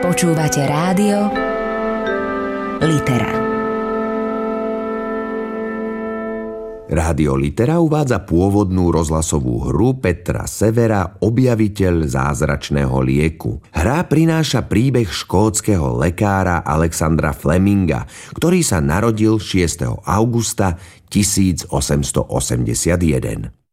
Počúvate rádio Litera. Rádio Litera uvádza pôvodnú rozhlasovú hru Petra Severa Objaviteľ zázračného lieku. Hra prináša príbeh škótskeho lekára Alexandra Fleminga, ktorý sa narodil 6. augusta 1881.